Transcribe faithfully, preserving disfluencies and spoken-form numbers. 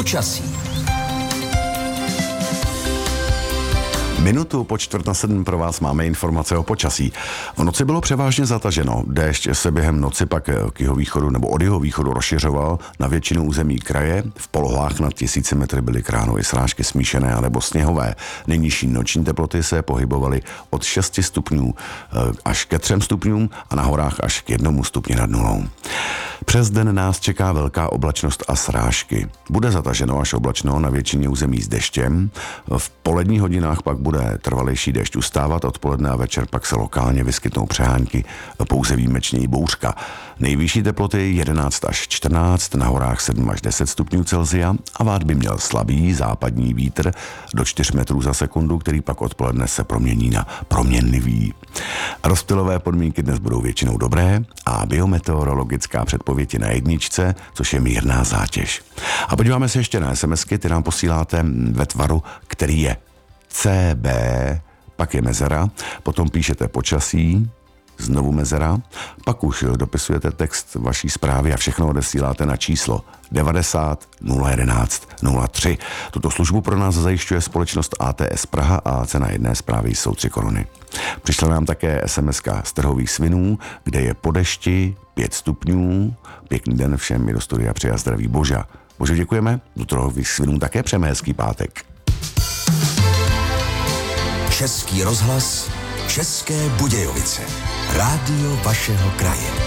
Počasí. Minutu po čtvrt na sedm pro vás máme informace o počasí. V noci bylo převážně zataženo. Déšť se během noci pak k jihovýchodu nebo od jihovýchodu rozšiřoval na většinu území kraje. V polohách nad tisíci metry byly k ránu i srážky smíšené anebo sněhové. Nejnižší noční teploty se pohybovaly od šesti stupňů až ke třem stupňům a na horách až k jednomu stupni nad nulou. Přes den nás čeká velká oblačnost a srážky. Bude zataženo až oblačno na většině území s deštěm. V poledních hodinách pak bude trvalejší déšť ustávat, odpoledne a večer pak se lokálně vyskytnou přehánky, pouze výjimečně i bouřka. Nejvyšší teploty jedenáct až čtrnáct, na horách sedm až deset stupňů Celsia a vád by měl slabý západní vítr do čtyř metrů za sekundu, který pak odpoledne se promění na proměnlivý. Rozptylové podmínky dnes budou většinou dobré a biometeorologická předpověď na jedničce, což je mírná zátěž. A podíváme se ještě na SMSky, ty nám posíláte ve tvaru, který je C B, pak je mezera, potom píšete počasí, znovu mezera, pak už dopisujete text vaší zprávy a všechno odesíláte na číslo devadesát nula jedenáct nula tři. Tuto službu pro nás zajišťuje společnost A T S Praha a cena jedné zprávy jsou tři koruny. Přišla nám také SMSka z Trhových Svinů, kde je po dešti pět stupňů. Pěkný den všem, mi do studia přijá zdraví Boža. Bože, děkujeme, do Trhových Svinů také přejeme hezký pátek. Český rozhlas, České Budějovice. Rádio vašeho kraje.